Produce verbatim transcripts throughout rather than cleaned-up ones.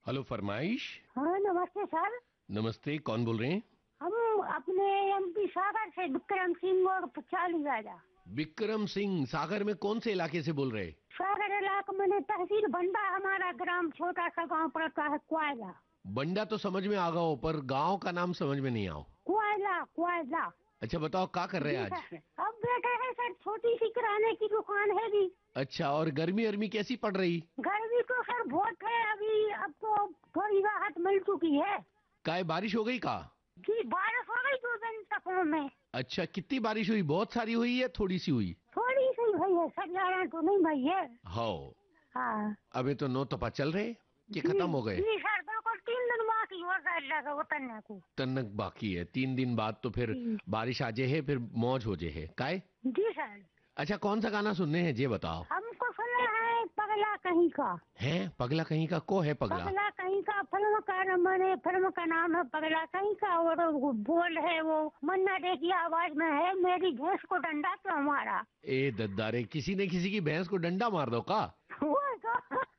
Hello फरमाइश। हाँ नमस्ते सर। नमस्ते, कौन बोल रहे हैं? हम अपने एमपी सागर से विक्रम सिंह और चाली राजा। विक्रम सिंह, सागर में कौन से इलाके से बोल रहे हैं? सागर इलाके में तहसील बंडा, हमारा ग्राम छोटा सा गांव पड़ता है कोयला। बंडा तो समझ में आ गया, पर गांव का नाम समझ में नहीं आओ। कोयला कोयला। अच्छा बताओ, क्या कर रहे हैं जी आज? सर, अब बैठे हैं सर, छोटी सी किराने की दुकान है भी। अच्छा, और गर्मी अर्मी कैसी पड़ रही? गर्मी तो सर बहुत है अभी, अब तो थोड़ी राहत मिल चुकी है। काय बारिश हो गई का? जी बारिश हो गई दो दिन तक में। अच्छा, कितनी बारिश हुई? बहुत सारी हुई या थोड़ी सी हुई? थोड़ी सी भाई है सर, ज्यादा तो नहीं भाई है। हो, हाँ अबे तो नौ तपा चल रहे कि जी खत्म हो गए? जी सर, बिल्कुल तीन दिन बाकी हो गए उतरने को। तन्नक बाकी है, तीन दिन बाद तो फिर जी बारिश आ जे है, फिर मौज हो जे है काय। जी सर। अच्छा, कौन सा गाना सुनने हैं ये बताओ? हमको सुना है पगला कहीं का। है पगला कहीं का? को है पगला? पगला कहीं का फिल्म का, मैंने फिल्म का नाम है पगला कहीं का, और वो बोल है वो मन्ना डे की आवाज में है, मेरी भैंस को डंडा तो हमारा। ए दद्दारे, किसी ने किसी की भैंस को डंडा मार दो का? वो तो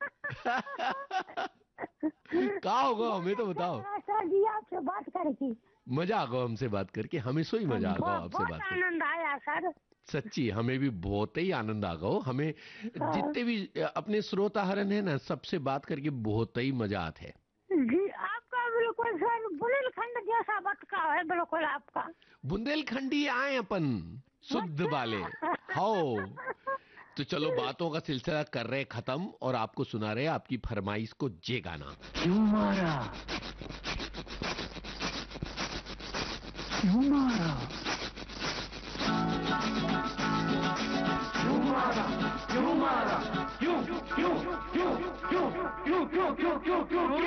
का होगा, हमें तो बताओ। सर जी आपसे बात करके मजा आ गया हमसे बात करके, हमें सो ही मजा आ गया बहुत आपसे बहुत बात करके। आनंद आया सर। सच्ची हमें भी बहुत ही आनंद आ गया। हमें हाँ। जितने भी अपने श्रोताहरण है ना, सबसे बात करके बहुत ही मजा आता है। जी आपका बिल्कुल सर बुंदेलखंड जैसा बतका है बिल्कुल आपका। बुंदेलखंडी आए अपन, शुद्ध वाले। हो, तो चलो बातों का सिलसिला कर रहे खत्म, और आपको सुना रहे आपकी फरमाइश को जे गाना। क्यों मारा क्यों मारा क्यों मारा क्यों मारा क्यों क्यों क्यों क्यों क्यों क्यों क्यों क्यों क्यों